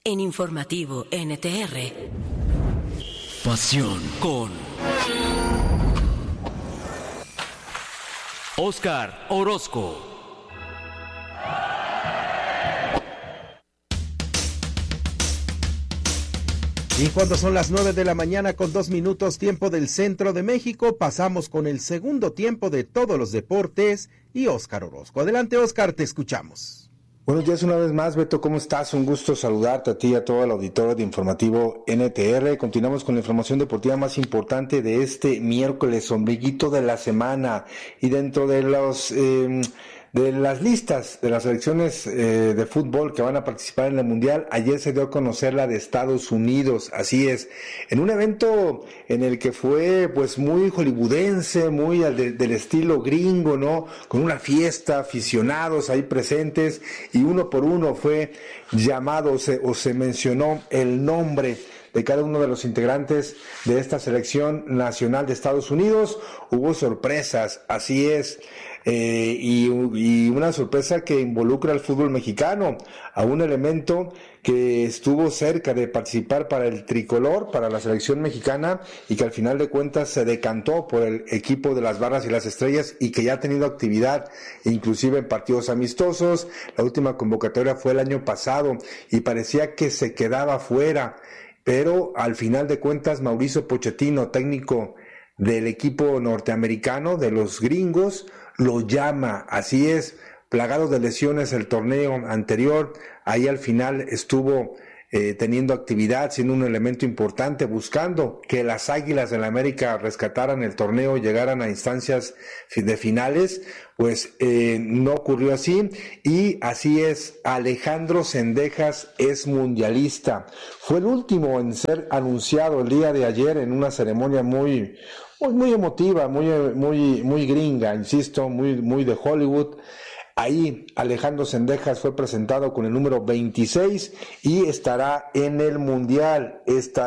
En Informativo NTR. Pasión con Óscar Orozco. Y cuando son las 9 de la mañana con 2 minutos tiempo del centro de México, pasamos con el segundo tiempo de todos los deportes y Óscar Orozco. Adelante, Óscar, te escuchamos. Buenos días una vez más, Beto, ¿cómo estás? Un gusto saludarte a ti y a todo el auditorio de Informativo NTR. Continuamos con la información deportiva más importante de este miércoles, ombliguito de la semana, y dentro de los de las listas de las selecciones de fútbol que van a participar en el Mundial, ayer se dio a conocer la de Estados Unidos, así es, en un evento en el que fue pues muy hollywoodense, muy del estilo gringo, ¿no? Con una fiesta, aficionados ahí presentes, y uno por uno fue llamado o se mencionó el nombre de cada uno de los integrantes de esta selección nacional de Estados Unidos. Hubo sorpresas, así es, y una sorpresa que involucra al fútbol mexicano, a un elemento que estuvo cerca de participar para el tricolor, para la selección mexicana, y que al final de cuentas se decantó por el equipo de las Barras y las Estrellas, y que ya ha tenido actividad, inclusive en partidos amistosos. La última convocatoria fue el año pasado, y parecía que se quedaba fuera, pero al final de cuentas Mauricio Pochettino, técnico del equipo norteamericano, de los gringos, lo llama, así es, plagado de lesiones el torneo anterior, ahí al final estuvo teniendo actividad, siendo un elemento importante, buscando que las Águilas de la América rescataran el torneo, llegaran a instancias de finales. Pues no ocurrió así, y así es, Alejandro Zendejas es mundialista. Fue el último en ser anunciado el día de ayer en una ceremonia muy emotiva, muy gringa, insisto, muy de Hollywood. Ahí Alejandro Zendejas fue presentado con el número 26 y estará en el Mundial,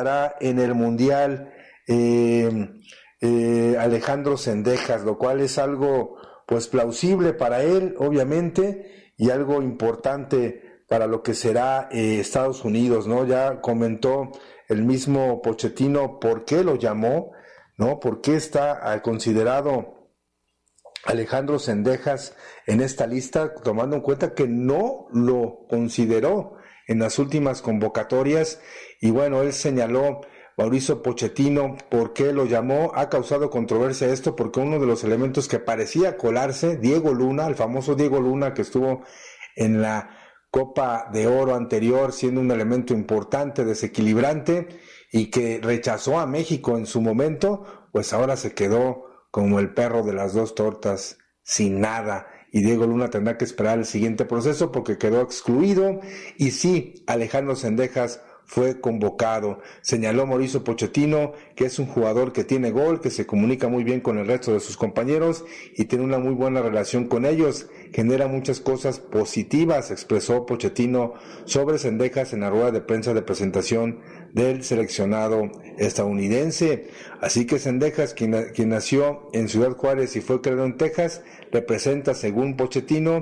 Alejandro Zendejas, lo cual es algo pues plausible para él, obviamente, y algo importante para lo que será Estados Unidos, ¿no? Ya comentó el mismo Pochettino por qué lo llamó, ¿no? ¿Por qué está considerado Alejandro Zendejas en esta lista, tomando en cuenta que no lo consideró en las últimas convocatorias? Y bueno, él señaló, Mauricio Pochettino, por qué lo llamó. Ha causado controversia esto porque uno de los elementos que parecía colarse, Diego Luna, el famoso Diego Luna, que estuvo en la Copa de Oro anterior siendo un elemento importante, desequilibrante, y que rechazó a México en su momento, pues ahora se quedó como el perro de las dos tortas, sin nada, y Diego Luna tendrá que esperar el siguiente proceso porque quedó excluido. Y sí, Alejandro Zendejas fue convocado. Señaló Mauricio Pochettino que es un jugador que tiene gol, que se comunica muy bien con el resto de sus compañeros y tiene una muy buena relación con ellos, genera muchas cosas positivas, expresó Pochettino sobre Zendejas en la rueda de prensa de presentación del seleccionado estadounidense. Así que Zendejas, quien nació en Ciudad Juárez y fue criado en Texas, representa, según Pochettino,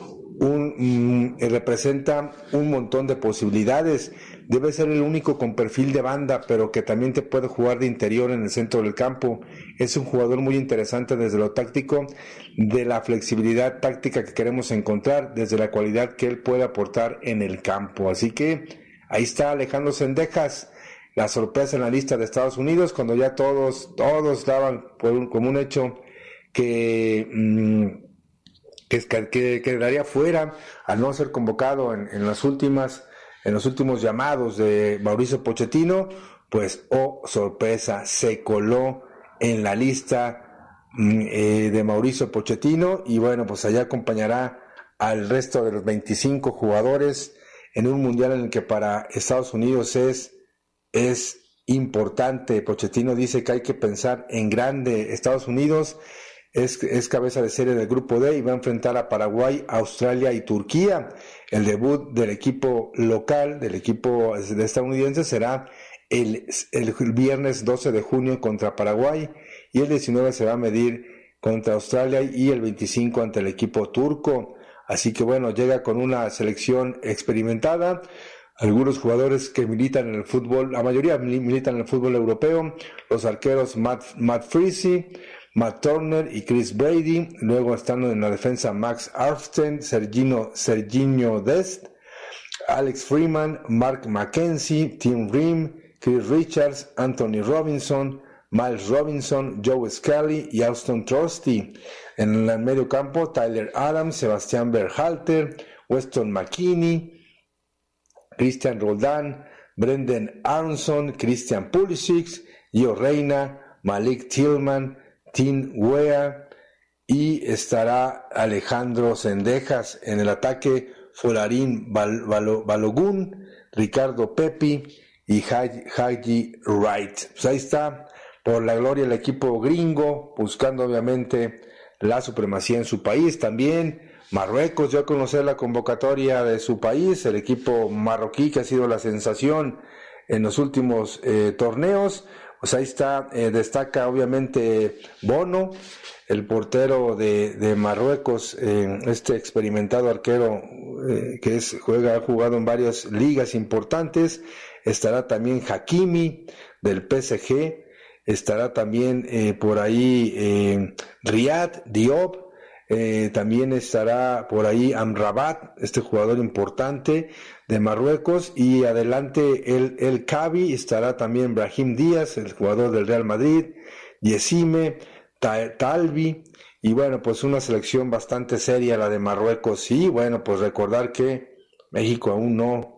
representa un montón de posibilidades. Debe ser el único con perfil de banda, pero que también te puede jugar de interior en el centro del campo. Es un jugador muy interesante desde lo táctico, de la flexibilidad táctica que queremos encontrar, desde la cualidad que él puede aportar en el campo. Así que ahí está Alejandro Zendejas, la sorpresa en la lista de Estados Unidos, cuando ya todos daban como un hecho que quedaría fuera al no ser convocado en los últimos llamados de Mauricio Pochettino. Pues sorpresa, se coló en la lista de Mauricio Pochettino, y bueno, pues allá acompañará al resto de los 25 jugadores en un mundial en el que para Estados Unidos es importante. Pochettino dice que hay que pensar en grande. Estados Unidos es cabeza de serie del grupo D y va a enfrentar a Paraguay, Australia y Turquía. El debut del equipo local, del equipo estadounidense, será el viernes 12 de junio contra Paraguay, y el 19 se va a medir contra Australia, y el 25 ante el equipo turco. Así que bueno, llega con una selección experimentada. algunos jugadores que militan en el fútbol, la mayoría militan en el fútbol europeo, los arqueros Matt Freese, Matt Turner y Chris Brady. Luego están en la defensa Max Armstead, Serginho Dest, Alex Freeman, Mark McKenzie, Tim Ream, Chris Richards, Anthony Robinson, Miles Robinson, Joe Scully y Austin Trusty. En el medio campo, Tyler Adams, Sebastian Berhalter, Weston McKinney, Christian Roldan, Brendan Aronson, Christian Pulisic, Gio Reyna, Malik Tillman, Tim Weah, y estará Alejandro Zendejas. En el ataque, Folarin Balogun, Ricardo Pepi y Haji Wright. Pues ahí está, por la gloria, el equipo gringo, buscando obviamente la supremacía en su país. También Marruecos dio a conocer la convocatoria de su país, el equipo marroquí que ha sido la sensación en los últimos torneos. Pues ahí está, destaca obviamente Bono, el portero de Marruecos, este experimentado arquero que ha jugado en varias ligas importantes. Estará también Hakimi del PSG, estará también por ahí Riyad Diop. También estará por ahí Amrabat, este jugador importante de Marruecos, y adelante el Kabi. Estará también Brahim Díaz, el jugador del Real Madrid, Yesime, Talbi, y bueno, pues una selección bastante seria la de Marruecos. Y bueno, pues recordar que México aún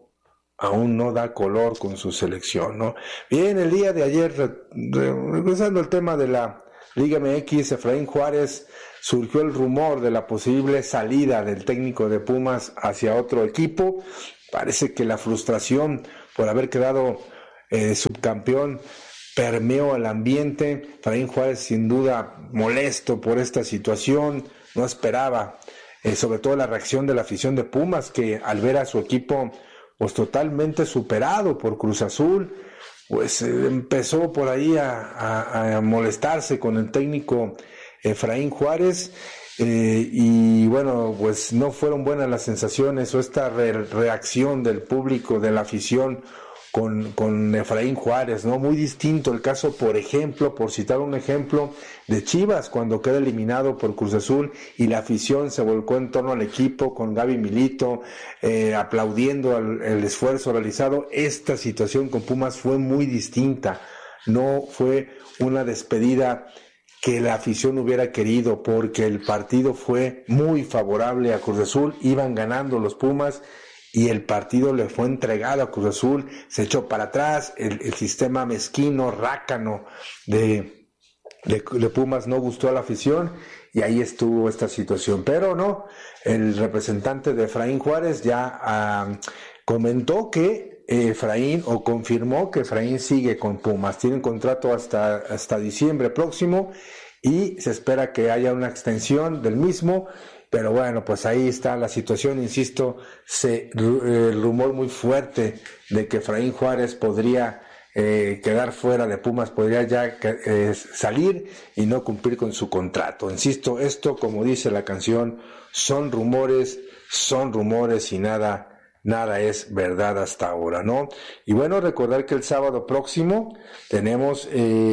no da color con su selección, ¿no? Bien, el día de ayer, regresando al tema de la Liga MX, Efraín Juárez, surgió el rumor de la posible salida del técnico de Pumas hacia otro equipo. Parece que la frustración por haber quedado subcampeón permeó el ambiente. Efraín Juárez sin duda molesto por esta situación, no esperaba, sobre todo la reacción de la afición de Pumas, que al ver a su equipo pues totalmente superado por Cruz Azul, pues empezó por ahí a molestarse con el técnico Efraín Juárez, y bueno, pues no fueron buenas las sensaciones o esta reacción del público, de la afición con Efraín Juárez, ¿no? Muy distinto el caso, por ejemplo, por citar un ejemplo, de Chivas, cuando queda eliminado por Cruz Azul y la afición se volcó en torno al equipo con Gaby Milito, aplaudiendo el esfuerzo realizado. Esta situación con Pumas fue muy distinta, no fue una despedida que la afición hubiera querido, porque el partido fue muy favorable a Cruz Azul, iban ganando los Pumas y el partido le fue entregado a Cruz Azul, se echó para atrás, el sistema mezquino, rácano de Pumas no gustó a la afición y ahí estuvo esta situación. Pero no, el representante de Efraín Juárez ya comentó que Efraín, o confirmó que Efraín sigue con Pumas, tiene contrato hasta diciembre próximo y se espera que haya una extensión del mismo. Pero bueno, pues ahí está la situación, insisto, el rumor muy fuerte de que Efraín Juárez podría quedar fuera de Pumas, podría ya salir y no cumplir con su contrato. Insisto, esto, como dice la canción, son rumores y nada es verdad hasta ahora, ¿no? Y bueno, recordar que el sábado próximo tenemos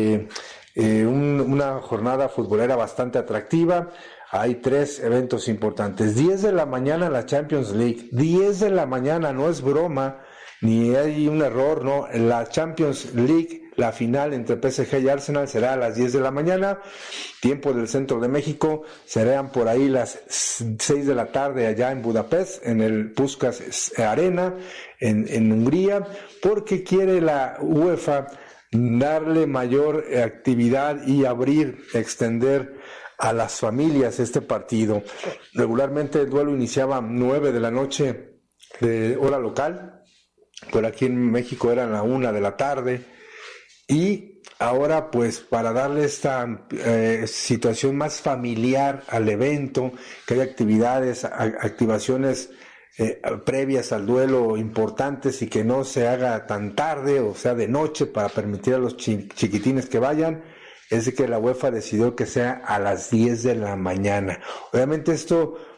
una jornada futbolera bastante atractiva. Hay 3 eventos importantes. 10 de la mañana la Champions League. 10 de la mañana, no es broma, ni hay un error, no. La Champions League, la final entre PSG y Arsenal será a las 10 de la mañana. Tiempo del centro de México. Serán por ahí las 6 de la tarde allá en Budapest, en el Puskás Arena, en Hungría, porque quiere la UEFA darle mayor actividad y extender a las familias este partido. Regularmente el duelo iniciaba 9 de la noche de hora local, por aquí en México eran la 1 de la tarde, y ahora pues para darle esta situación más familiar al evento, que haya actividades, activaciones previas al duelo importantes y que no se haga tan tarde, o sea de noche, para permitir a los chiquitines que vayan, es que la UEFA decidió que sea a las 10 de la mañana. Obviamente esto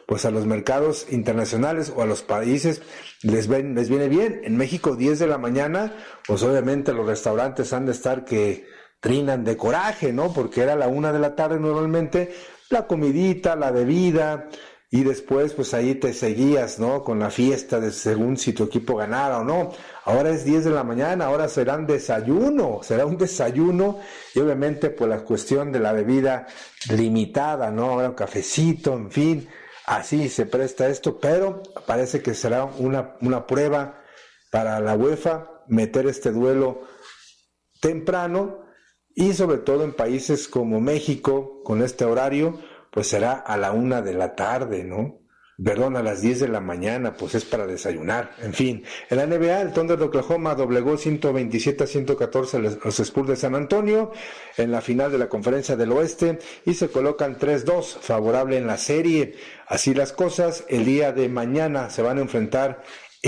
pues a los mercados internacionales o a los países les viene bien. En México 10 de la mañana, pues obviamente los restaurantes han de estar que trinan de coraje, ¿no? Porque era la 1 de la tarde normalmente, la comidita, la bebida, y después pues ahí te seguías, ¿no? Con la fiesta de según si tu equipo ganara o no. Ahora es 10 de la mañana, ahora será un desayuno, y obviamente pues la cuestión de la bebida limitada, ¿no? Ahora un cafecito, en fin, así se presta esto, pero parece que será una prueba para la UEFA meter este duelo temprano, y sobre todo en países como México, con este horario, pues será a la 1 de la tarde, ¿no? Perdón, a las 10 de la mañana, pues es para desayunar. En fin, en la NBA, el Thunder de Oklahoma doblegó 127-114 a los Spurs de San Antonio en la final de la Conferencia del Oeste y se colocan 3-2, favorable en la serie. Así las cosas, el día de mañana se van a enfrentar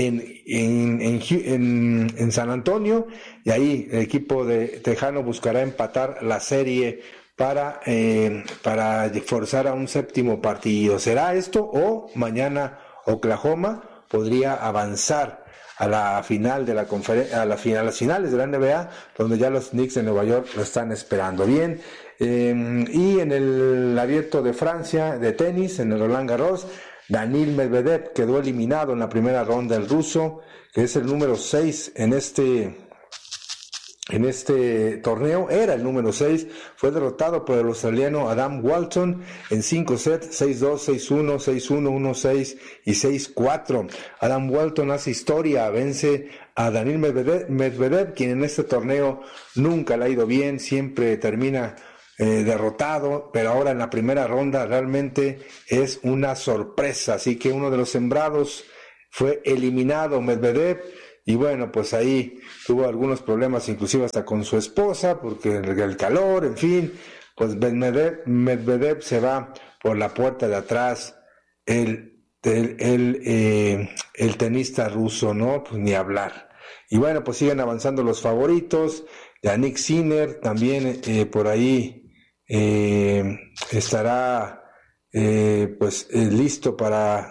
en San Antonio, y ahí el equipo de Tejano buscará empatar la serie para forzar a un séptimo partido. ¿Será esto o mañana Oklahoma podría avanzar a la final de la a las finales de la NBA, donde ya los Knicks de Nueva York lo están esperando? Bien, y en el Abierto de Francia de tenis, en el Roland Garros, Daniil Medvedev quedó eliminado en la primera ronda. El ruso, que es el número 6 en este torneo, era el número 6, fue derrotado por el australiano Adam Walton en 5 sets, 6-2, 6-1, 6-1, 1-6 y 6-4. Adam Walton hace historia, vence a Daniil Medvedev, quien en este torneo nunca le ha ido bien, siempre termina derrotado, pero ahora en la primera ronda realmente es una sorpresa. Así que uno de los sembrados fue eliminado, Medvedev, y bueno, pues ahí tuvo algunos problemas, inclusive hasta con su esposa, porque el calor, en fin, pues Medvedev se va por la puerta de atrás, el tenista ruso, ¿no? Pues ni hablar. Y bueno, pues siguen avanzando los favoritos. Yannick Sinner también por ahí estará listo para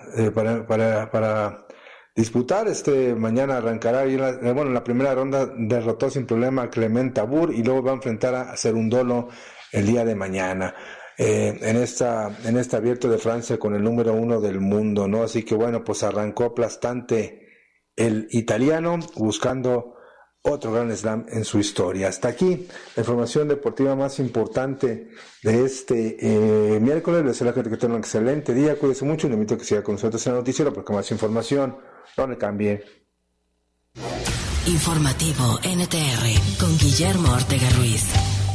disputar. Mañana arrancará y en la primera ronda derrotó sin problema a Clement Tabur y luego va a enfrentar a hacer un duelo el día de mañana en este Abierto de Francia con el número 1 del mundo, ¿no? Así que bueno, pues arrancó aplastante el italiano buscando otro Grand Slam en su historia. Hasta aquí la información deportiva más importante de este miércoles. Les deseo a la gente que tenga un excelente día, cuídense mucho y le invito a que siga con nosotros en el noticiero porque más información no le cambie. Informativo NTR con Guillermo Ortega Ruiz.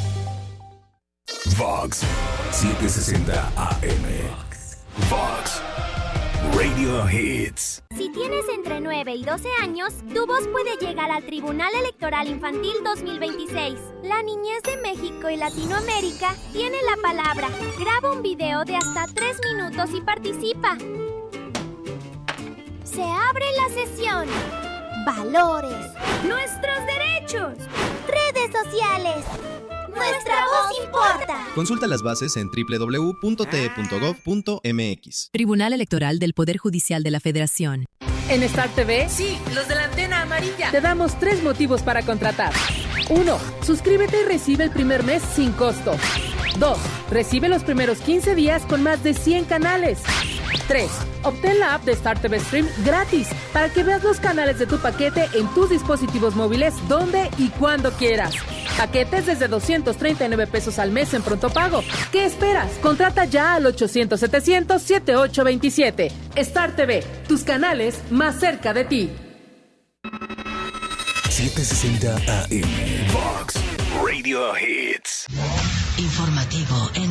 Vox 760 AM. Vox Radio Hits. Si tienes entre 9 y 12 años, tu voz puede llegar al Tribunal Electoral Infantil 2026. La niñez de México y Latinoamérica tiene la palabra. Graba un video de hasta 3 minutos y participa. Se abre la sesión. Valores. Nuestros derechos. Redes sociales. Nuestra voz importa. Consulta las bases en www.te.gov.mx. Tribunal Electoral del Poder Judicial de la Federación. En Star TV, sí, los de la antena amarilla, te damos 3 motivos para contratar. 1. Suscríbete y recibe el primer mes sin costo. 2. Recibe los primeros 15 días con más de 100 canales. 3. Obtén la app de Star TV Stream gratis para que veas los canales de tu paquete en tus dispositivos móviles donde y cuando quieras. Paquetes desde 239 pesos al mes en pronto pago. ¿Qué esperas? Contrata ya al 800-700-7827. Star TV, tus canales más cerca de ti. 760 AM. Vox Radio Hits. Informativo